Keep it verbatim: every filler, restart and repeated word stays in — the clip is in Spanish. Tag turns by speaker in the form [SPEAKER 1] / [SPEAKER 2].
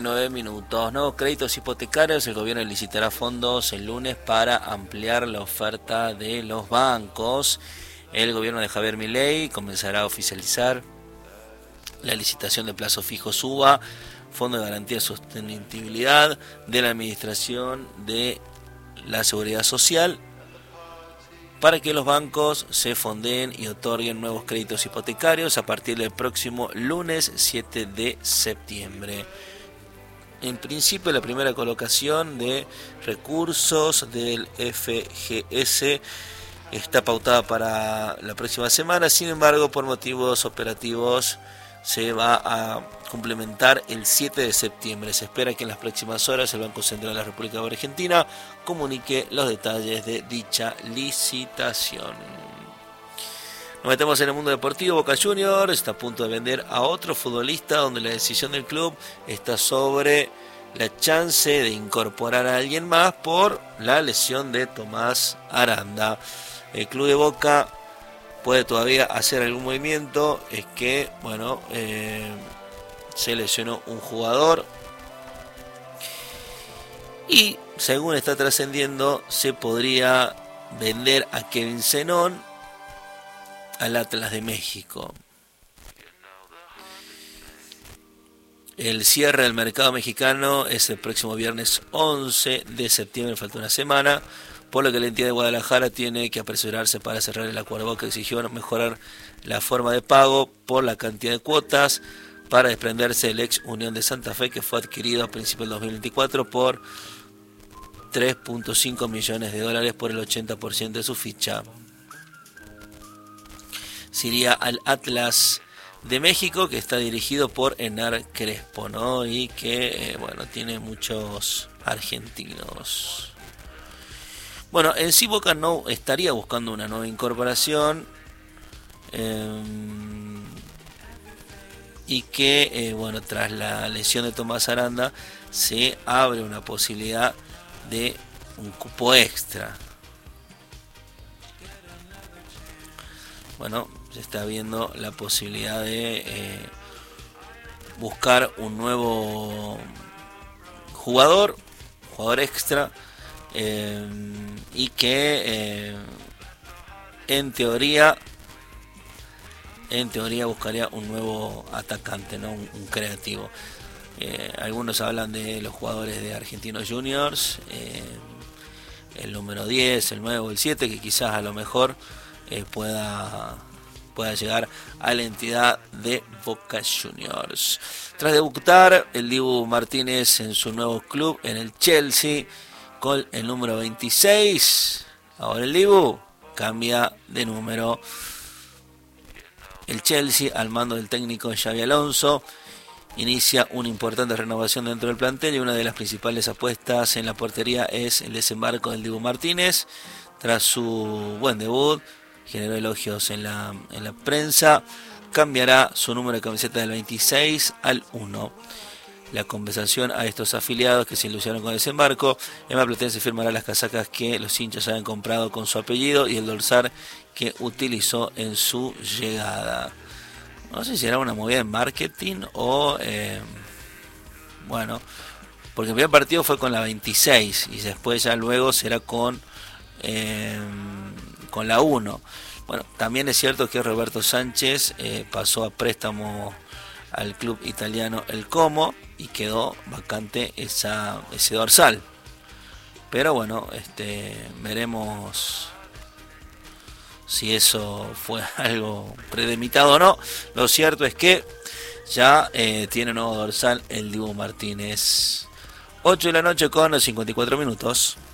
[SPEAKER 1] Nueve minutos. Nuevos créditos hipotecarios. El gobierno licitará fondos el lunes para ampliar la oferta de los bancos. El gobierno de Javier Milei comenzará a oficializar la licitación de plazo fijo SUBA, Fondo de Garantía de Sostenibilidad de la Administración de la Seguridad Social, para que los bancos se fondeen y otorguen nuevos créditos hipotecarios a partir del próximo lunes siete de septiembre. En principio, la primera colocación de recursos del F G S está pautada para la próxima semana. Sin embargo, por motivos operativos se va a complementar el siete de septiembre. Se espera que en las próximas horas el Banco Central de la República Argentina comunique los detalles de dicha licitación. Nos metemos en el mundo deportivo. Boca Juniors está a punto de vender a otro futbolista, donde la decisión del club está sobre la chance de incorporar a alguien más por la lesión de Tomás Aranda. El club de Boca puede todavía hacer algún movimiento. Es que, bueno, eh, se lesionó un jugador y, según está trascendiendo, se podría vender a Kevin Zenón al Atlas de México. El cierre del mercado mexicano es el próximo viernes once de septiembre, falta una semana, por lo que la entidad de Guadalajara tiene que apresurarse para cerrar el acuerdo que exigió mejorar la forma de pago por la cantidad de cuotas para desprenderse del ex Unión de Santa Fe, que fue adquirido a principios del dos mil veinticuatro por tres punto cinco millones de dólares por el ochenta por ciento de su ficha. Se iría al Atlas de México, que está dirigido por Enar Crespo, ¿no? Y que, eh, bueno, tiene muchos argentinos. Bueno, en sí Boca no estaría buscando una nueva incorporación, eh, y que, eh, bueno, tras la lesión de Tomás Aranda se abre una posibilidad de un cupo extra. Bueno, se está viendo la posibilidad de eh, buscar un nuevo jugador, jugador extra, eh, y que eh, en teoría, en teoría buscaría un nuevo atacante, ¿no? un, un creativo. Eh, algunos hablan de los jugadores de Argentinos Juniors, eh, el número diez, el nueve o el siete, que quizás a lo mejor eh, pueda... pueda llegar a la entidad de Boca Juniors. Tras debutar el Dibu Martínez en su nuevo club, en el Chelsea, con el número veintiséis, ahora el Dibu cambia de número. El Chelsea, al mando del técnico Xabi Alonso, inicia una importante renovación dentro del plantel, y una de las principales apuestas en la portería es el desembarco del Dibu Martínez. Tras su buen debut, generó elogios en la, en la prensa. Cambiará su número de camiseta del veintiséis al uno. La compensación a estos afiliados que se ilusionaron con el desembarco: Emma Platense firmará las casacas que los hinchas habían comprado con su apellido y el dorsal que utilizó en su llegada. No sé si era una movida de marketing o eh, bueno, porque el primer partido fue con la veintiséis y después ya luego será con eh, con la uno. Bueno, también es cierto que Roberto Sánchez eh, pasó a préstamo al club italiano El Como y quedó vacante esa, ese dorsal. Pero bueno, este, veremos si eso fue algo premeditado o no. Lo cierto es que ya eh, tiene nuevo dorsal el Dibu Martínez. ocho de la noche con cincuenta y cuatro minutos.